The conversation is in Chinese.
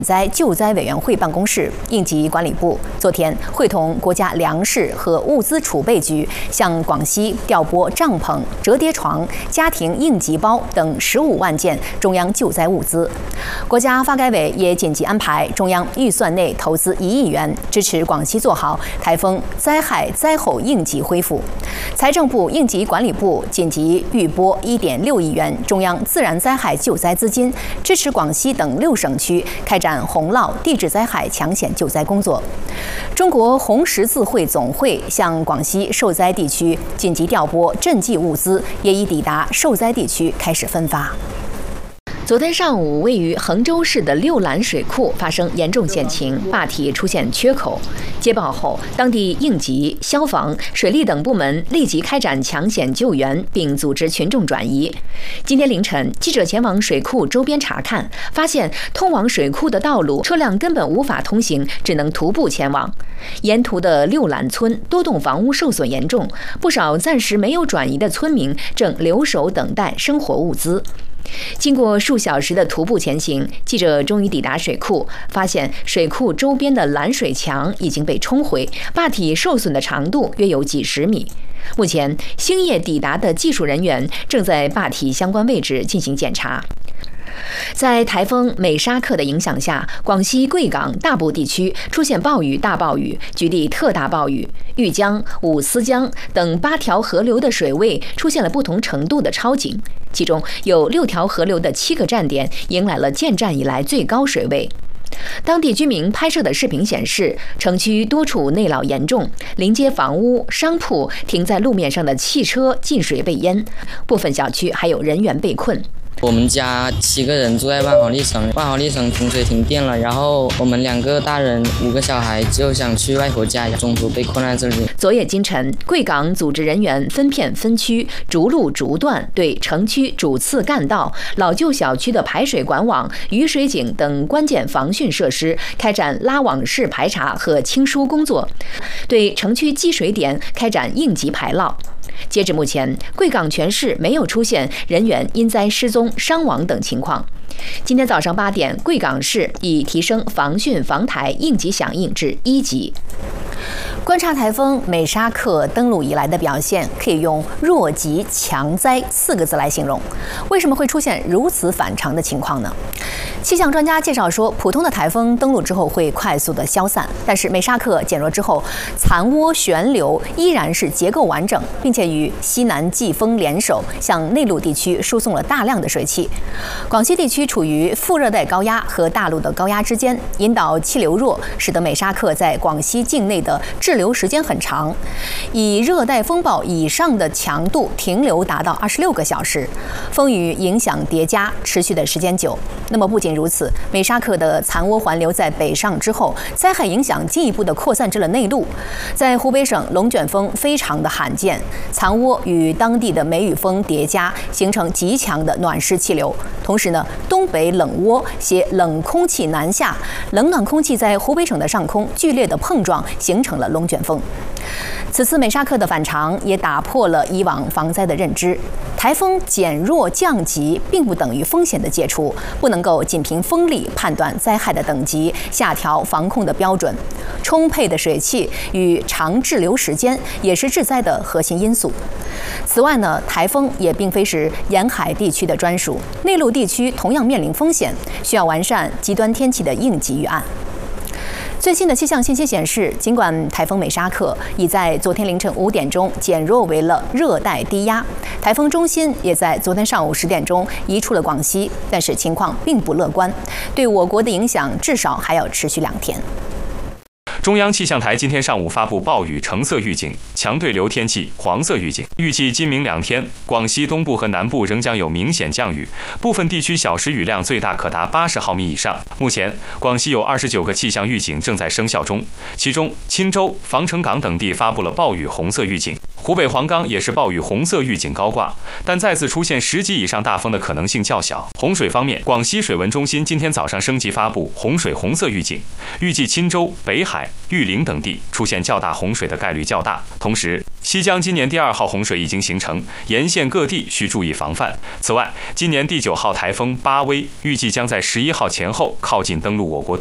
灾救灾委员会办公室、应急管理部昨天会同国家粮食和物资储备局，向广西调拨帐篷、折叠床、家庭应急包等15万件中央救灾物资。国家发改委也紧急安排中央预算内投资1亿元，支持广西做好台风灾害灾后应急恢复。财政部、应急管理部紧急预拨1.6亿元中央自然灾害救灾资金，支持广西等6省区开展洪涝、地质灾害抢险救灾工作。中国红十字会总会向广西受灾地区紧急调拨赈济物资，也已抵达受灾地区开始分发。昨天上午，位于衡州市的六兰水库发生严重险情，坝体出现缺口。接报后，当地应急、消防、水利等部门立即开展抢险救援，并组织群众转移。今天凌晨，记者前往水库周边查看，发现通往水库的道路车辆根本无法通行，只能徒步前往。沿途的六兰村多栋房屋受损严重，不少暂时没有转移的村民正留守等待生活物资。经过数小时的徒步前行，记者终于抵达水库，发现水库周边的拦水墙已经被冲毁，坝体受损的长度约有几十米。目前，星夜抵达的技术人员正在坝体相关位置进行检查。在台风美沙克的影响下，广西贵港大部地区出现暴雨、大暴雨，局地特大暴雨。玉江、五思江等8条河流的水位出现了不同程度的超警，其中有6条河流的7个站点迎来了建站以来最高水位。当地居民拍摄的视频显示，城区多处内涝严重，临街房屋、商铺、停在路面上的汽车进水被淹，部分小区还有人员被困。 我们家7个人住在万豪丽城，万豪丽城停水停电了，然后我们2个大人5个小孩就想去外婆家，中途被困在这里。 昨夜今晨，贵港组织人员分片分区，逐路逐段对城区主次干道、老旧小区的排水管网、雨水井等关键防汛设施开展拉网式排查和清疏工作，对城区积水点开展应急排涝。截至目前，贵港全市没有出现人员因灾失踪、伤亡等情况。今天早上8点，贵港市已提升防汛防台应急响应至1级。观察台风美沙克登陆以来的表现，可以用弱极强灾4个字来形容。为什么会出现如此反常的情况呢？气象专家介绍说，普通的台风登陆之后会快速的消散，但是美沙克减弱之后，残涡旋流依然是结构完整，并且与西南季风联手，向内陆地区输送了大量的水汽。广西地区处于副热带高压和大陆的高压之间，引导气流弱，使得美沙克在广西境内的滞留时间很长，以热带风暴以上的强度停留达到26个小时，风雨影响叠加，持续的时间久。那么不仅如此，美沙克的残涡环流在北上之后，灾害影响进一步的扩散至了内陆。在湖北省，龙卷风非常的罕见，残涡与当地的梅雨风叠加，形成极强的暖湿气流。同时呢，东北冷涡携冷空气南下，冷暖空气在湖北省的上空剧烈的碰撞，形成了龙卷风。此次美沙克的反常也打破了以往防灾的认知，台风减弱降级并不等于风险的解除，不能够仅凭风力判断灾害的等级，下调防控的标准。充沛的水汽与长滞留时间也是治灾的核心因素。此外呢，台风也并非是沿海地区的专属，内陆地区同样面临风险，需要完善极端天气的应急预案。最新的气象信息显示，尽管台风美沙克已在昨天凌晨5点钟减弱为了热带低压，台风中心也在昨天上午10点钟移出了广西，但是情况并不乐观，对我国的影响至少还要持续2天。 中央气象台今天上午发布暴雨橙色预警、强对流天气黄色预警，预计今明2天，广西东部和南部仍将有明显降雨，部分地区小时雨量最大可达80毫米以上。目前，广西有29个气象预警正在生效中，其中钦州、防城港等地发布了暴雨红色预警，湖北黄冈也是暴雨红色预警高挂，但再次出现10级以上大风的可能性较小。洪水方面，广西水文中心今天早上升级发布洪水红色预警，预计钦州、北海、玉林等地出现较大洪水的概率较大，同时西江今年第2号洪水已经形成，沿线各地需注意防范。此外，今年第9号台风巴威预计将在11号前后靠近登陆我国。